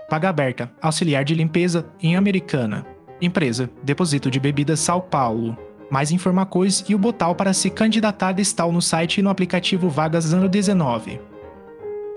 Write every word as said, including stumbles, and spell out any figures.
Paga aberta, auxiliar de limpeza em Americana. Empresa, Depósito de Bebidas São Paulo. Mais informações e o botão para se candidatar está no site e no aplicativo Vagas Ano dezenove.